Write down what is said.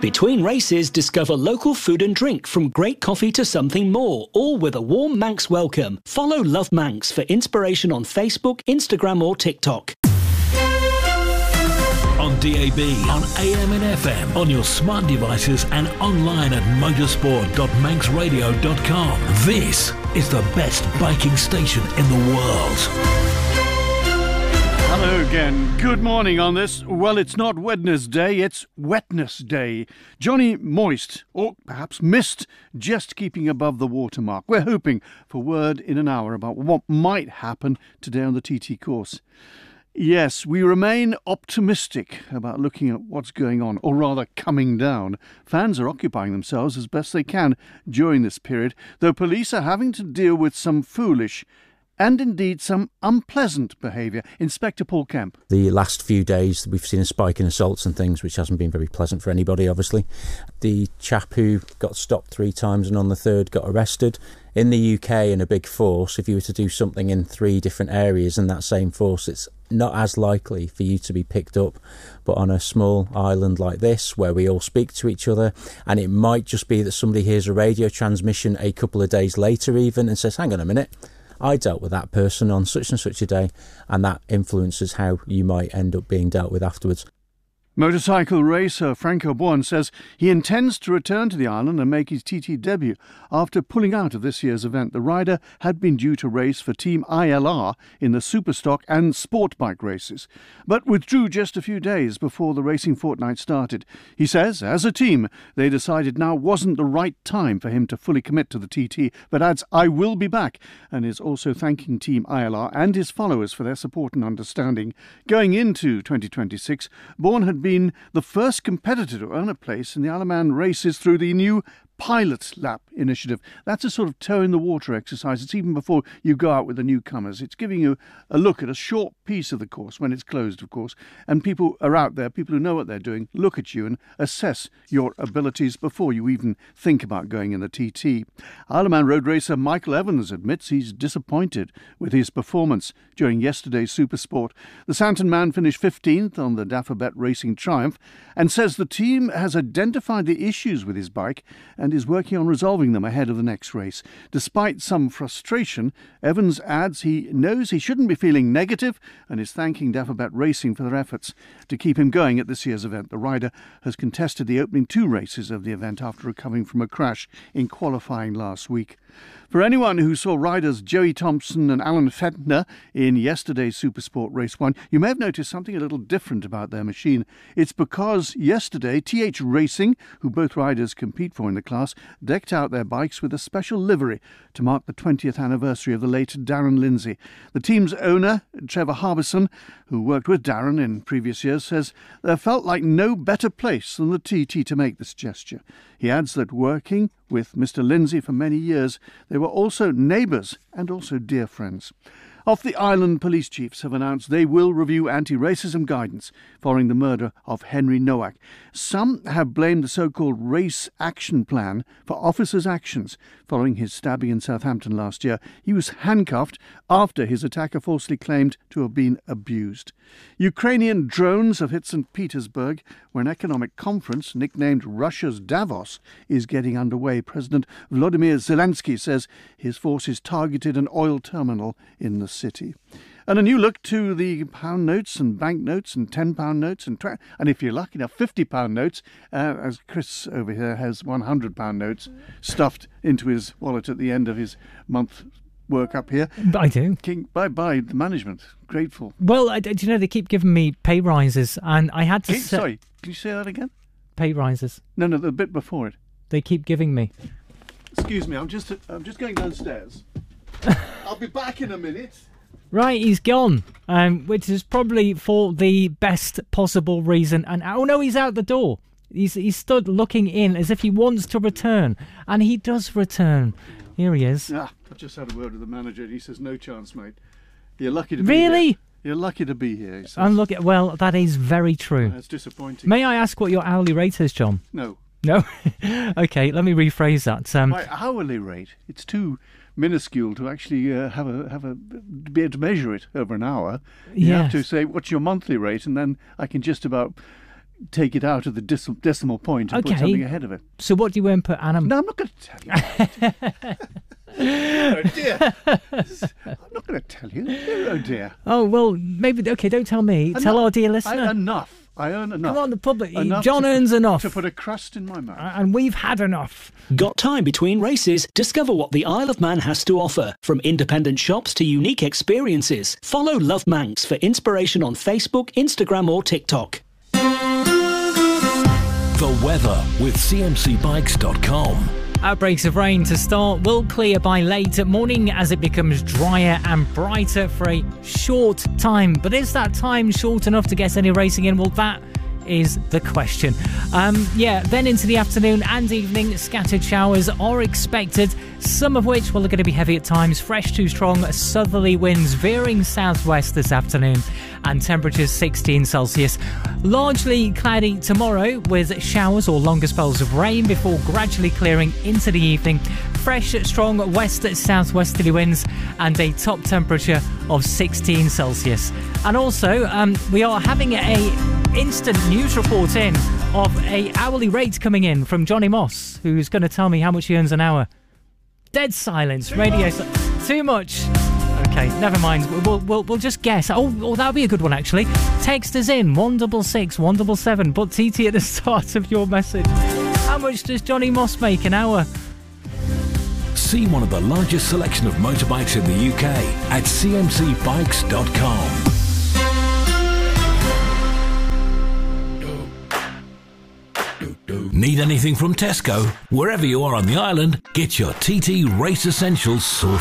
Between races, discover local food and drink, from great coffee to something more, all with a warm Manx welcome. Follow Love Manx for inspiration on Facebook, Instagram or TikTok. On DAB, on AM and FM, on your smart devices and online at motorsport.manxradio.com. This is the best biking station in the world. Hello again. Good morning on this. Well, it's not Wednesday, it's Wetness Day. Johnny Moist, or perhaps Mist, just keeping above the watermark. We're hoping for word in an hour about what might happen today on the TT course. Yes, we remain optimistic about looking at what's going on, or rather coming down. Fans are occupying themselves as best they can during this period, though police are having to deal with some foolish and indeed some unpleasant behaviour. Inspector Paul Kemp. The last few days we've seen a spike in assaults and things, which hasn't been very pleasant for anybody, obviously. The chap who got stopped 3 times and on the 3rd got arrested. In the UK, in a big force, if you were to do something in 3 different areas in that same force, it's not as likely for you to be picked up. But on a small island like this, where we all speak to each other, and it might just be that somebody hears a radio transmission a couple of days later even and says, hang on a minute, I dealt with that person on such and such a day, and that influences how you might end up being dealt with afterwards. Motorcycle racer Franco Bourne says he intends to return to the island and make his TT debut after pulling out of this year's event. The rider had been due to race for Team ILR in the Superstock and Sport Bike races, but withdrew just a few days before the racing fortnight started. He says, as a team, they decided now wasn't the right time for him to fully commit to the TT, but adds, I will be back, and is also thanking Team ILR and his followers for their support and understanding. Going into 2026, Bourne had been the first competitor to earn a place in the Isle of Man races through the new Pilot Lap initiative. That's a sort of toe in the water exercise. It's even before you go out with the newcomers. It's giving you a look at a short piece of the course when it's closed, of course, and people are out there, people who know what they're doing, look at you and assess your abilities before you even think about going in the TT. Isle of Man road racer Michael Evans admits he's disappointed with his performance during yesterday's Supersport. The Santon man finished 15th on the Dafabet Racing Triumph and says the team has identified the issues with his bike and is working on resolving them ahead of the next race. Despite some frustration, Evans adds he knows he shouldn't be feeling negative and is thanking Dafabet Racing for their efforts to keep him going at this year's event. The rider has contested the opening 2 races of the event after recovering from a crash in qualifying last week. For anyone who saw riders Joey Thompson and Alan Fentner in yesterday's Supersport Race 1, you may have noticed something a little different about their machine. It's because yesterday TH Racing, who both riders compete for in the class, decked out their bikes with a special livery to mark the 20th anniversary of the late Darren Lindsay. The team's owner, Trevor Harbison, who worked with Darren in previous years, says there felt like no better place than the TT to make this gesture. He adds that working with Mr. Lindsay for many years, they were also neighbours and also dear friends. Off the island, police chiefs have announced they will review anti-racism guidance following the murder of Henry Nowak. Some have blamed the so-called race action plan for officers' actions following his stabbing in Southampton last year. He was handcuffed after his attacker falsely claimed to have been abused. Ukrainian drones have hit St. Petersburg, where an economic conference nicknamed Russia's Davos is getting underway. President Volodymyr Zelensky says his forces targeted an oil terminal in the city. And a new look to the pound notes and bank notes and £10 notes and if you're lucky enough, £50 notes, as Chris over here has £100 notes stuffed into his wallet at the end of his month work up here. I do. Bye, the management. Grateful. Well, do you know, they keep giving me pay rises, and I had to Sorry, can you say that again? Pay rises. No, the bit before it. They keep giving me. Excuse me, I'm just going downstairs. I'll be back in a minute. Right, he's gone, which is probably for the best possible reason. And oh no, he's out the door. He's stood looking in as if he wants to return, and he does return. Here he is. I've just had a word with the manager, and he says, "No chance, mate. You're lucky to be here." Really? You're lucky to be here. He says. And look, well, that is very true. That's disappointing. May I ask what your hourly rate is, John? No. No? Okay, let me rephrase that. My hourly rate, it's too minuscule to actually be able to measure it over an hour. You have to say, what's your monthly rate? And then I can just about take it out of the decimal point and put something ahead of it. So what do you put annum? No, I'm not going to tell you. Oh dear. I'm not going to tell you. Oh dear. Oh, well, maybe, okay, don't tell me. Tell our dear listener. I earn enough. Come on, the public. John earns enough. To put a crust in my mouth. And we've had enough. Got time between races? Discover what the Isle of Man has to offer. From independent shops to unique experiences. Follow Love Manx for inspiration on Facebook, Instagram or TikTok. The weather with cmcbikes.com. Outbreaks of rain to start will clear by late morning as it becomes drier and brighter for a short time. But is that time short enough to get any racing in? Well, that is the question. Then into the afternoon and evening, scattered showers are expected, some of which, well, are going to be heavy at times. Fresh to strong southerly winds veering southwest this afternoon, and temperatures 16 Celsius. Largely cloudy tomorrow with showers or longer spells of rain before gradually clearing into the evening. Fresh, strong west-southwesterly winds and a top temperature of 16 Celsius. And also, we are having a instant news report in of a hourly rate coming in from Johnny Moss, who's going to tell me how much he earns an hour. Dead silence. Radio. Too much. Okay, never mind. We'll just guess. Oh, that'll be a good one, actually. Text us in 166 177. Put TT at the start of your message. How much does Johnny Moss make an hour? See one of the largest selection of motorbikes in the UK at cmcbikes.com. Need anything from Tesco? Wherever you are on the island, get your TT Race Essentials sorted.